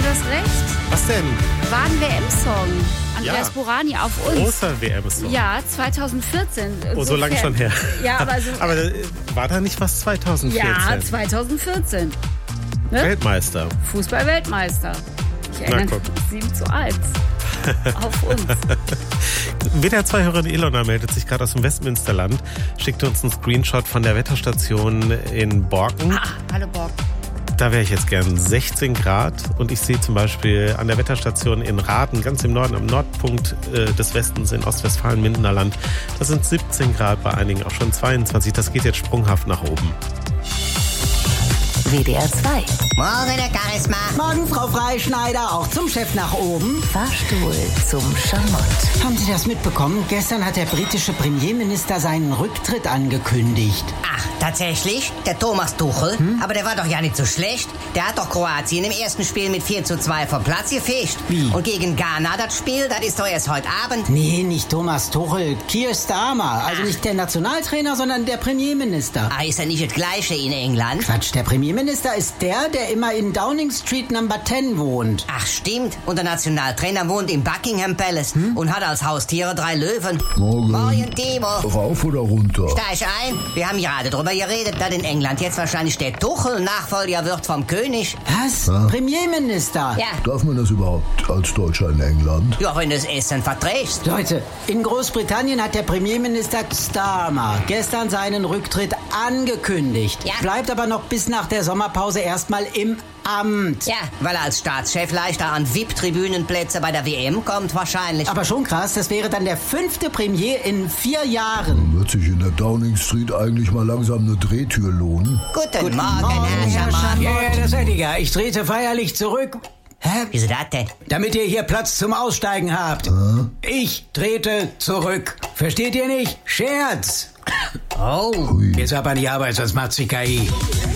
hast recht. Was denn? War ein WM-Song. Andreas Burani auf uns. Großer WM-Song. Ja, 2014. Oh, so lange schon her. Ja, aber so. Aber war da nicht was 2014? Ja, 2014. Ne? Weltmeister. Fußball-Weltmeister. Ich erinnere mich, 7:1. Auf uns. WDR 2 Hörerin Ilona meldet sich gerade aus dem Westmünsterland, schickt uns einen Screenshot von der Wetterstation in Borken. Hallo Borken. Da wäre ich jetzt gern 16 Grad und ich sehe zum Beispiel an der Wetterstation in Raden, ganz im Norden, am Nordpunkt des Westens in Ostwestfalen-Mindenerland, da sind 17 Grad, bei einigen auch schon 22. Das geht jetzt sprunghaft nach oben. WDR 2. Morgen, Herr Charisma. Morgen, Frau Freischneider, auch zum Chef nach oben. Fahrstuhl zum Schamott. Haben Sie das mitbekommen? Gestern hat der britische Premierminister seinen Rücktritt angekündigt. Ach, tatsächlich? Der Thomas Tuchel? Aber der war doch ja nicht so schlecht. Der hat doch Kroatien im ersten Spiel mit 4:2 vom Platz gefischt. Wie? Und gegen Ghana das Spiel, das ist doch erst heute Abend. Nee, nicht Thomas Tuchel, Keir Starmer. Also nicht der Nationaltrainer, sondern der Premierminister. Ah, ist ja nicht das Gleiche in England? Quatsch, der Premierminister ist der immer in Downing Street Number 10 wohnt. Ach, stimmt. Und der Nationaltrainer wohnt im Buckingham Palace und hat als Haustiere 3 Löwen. Morgen, Timo. Rauf oder runter? Steig ein. Wir haben gerade drüber geredet, dass in England jetzt wahrscheinlich der Tuchel Nachfolger wird vom König. Was? Premierminister? Ja. Darf man das überhaupt als Deutscher in England? Ja, wenn du das Essen verträgst. Leute, in Großbritannien hat der Premierminister Starmer gestern seinen Rücktritt angekündigt. Ja. Bleibt aber noch bis nach der Sommerpause erstmal im Amt. Ja, weil er als Staatschef leichter an VIP-Tribünenplätze bei der WM kommt wahrscheinlich. Aber schon krass, das wäre dann der 5. Premier in 4 Jahren. Wird sich in der Downing Street eigentlich mal langsam eine Drehtür lohnen? Guten Morgen, Herr Schamott. Ja, das seid ihr. Ich trete feierlich zurück. Hä? Wieso das denn? Damit ihr hier Platz zum Aussteigen habt. Ich trete zurück. Versteht ihr nicht? Scherz. Oh. Hui. Jetzt ab an die Arbeit, sonst macht sich KI.